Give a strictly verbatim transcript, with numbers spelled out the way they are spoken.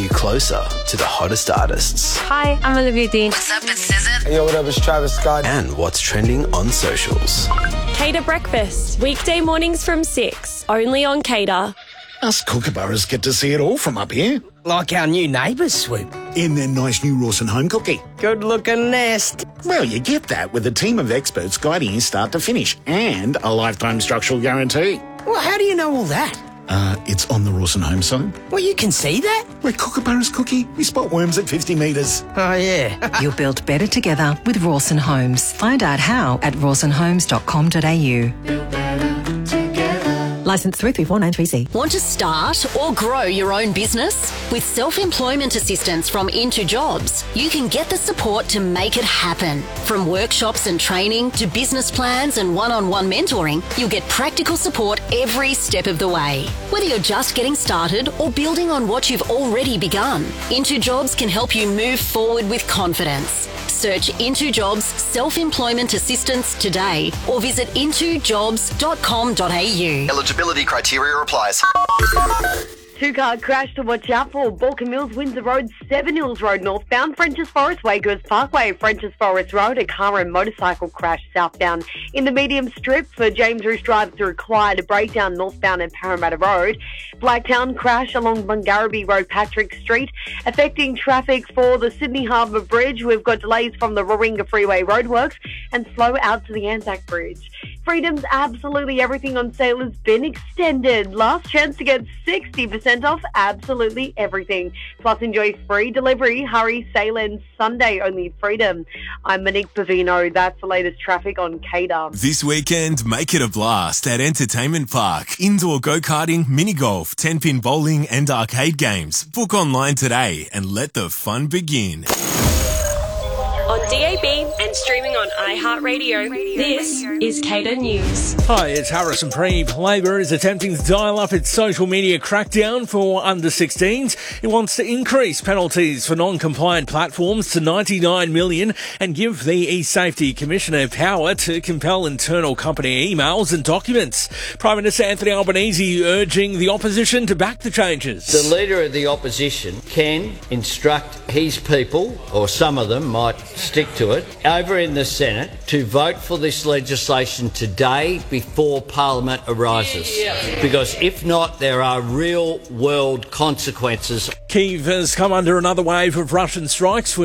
You closer to the hottest artists. Hi, I'm Olivia Dean. What's up, it's S Z A. Hey, yo, what up, it's Travis Scott. And what's trending on socials. Cater Breakfast, weekday mornings from six, only on Cater. Us kookaburras get to see it all from up here. Like our new neighbours, Swoop. In their nice new Rawson home cookie. Good-looking nest. Well, you get that with a team of experts guiding you start to finish and a lifetime structural guarantee. Well, how do you know all that? Uh, it's on the Rawson home site. Well, you can see that? Where kookaburras cookie, we spot worms at fifty metres. Oh, yeah. You'll build better together with Rawson Homes. Find out how at rawson homes dot com dot a u. Licence three three four nine three C. Want to start or grow your own business? With self-employment assistance from Into Jobs, you can get the support to make it happen. From workshops and training to business plans and one-on-one mentoring, you'll get practical support every step of the way. Whether you're just getting started or building on what you've already begun, Into Jobs can help you move forward with confidence. Search Into Jobs Self-Employment Assistance today or visit into jobs dot com dot a u. Eligibility criteria applies. Two-car crash to watch out for. Balkan Mills, Windsor Road, Seven Hills Road, northbound. French's Forest, Wakehurst Parkway, French's Forest Road. A car and motorcycle crash southbound. In the medium strip for James Roos Drive through Clyde, a breakdown northbound and Parramatta Road. Blacktown crash along Bungarraby Road, Patrick Street, affecting traffic for the Sydney Harbour Bridge. We've got delays from the Warringah Freeway roadworks and slow out to the Anzac Bridge. Freedom's absolutely everything on sale has been extended. Last chance to get sixty percent off absolutely everything. Plus enjoy free delivery. Hurry, sale ends Sunday only at Freedom. I'm Monique Bavino. That's the latest traffic on Cater. This weekend, make it a blast at Entertainment Park. Indoor go-karting, mini-golf, ten-pin bowling and arcade games. Book online today and let the fun begin. On D A B and streaming on iHeartRadio, this is Cater News. Hi, it's Harrison Preeb. Labor is attempting to dial up its social media crackdown for under sixteens. It wants to increase penalties for non-compliant platforms to ninety-nine million and give the eSafety Commissioner power to compel internal company emails and documents. Prime Minister Anthony Albanese urging the opposition to back the changes. The Leader of the Opposition can instruct his people, or some of them might stick to it, over in the Senate to vote for this legislation today before Parliament arises. Because if not, there are real world consequences. Kyiv has come under another wave of Russian strikes.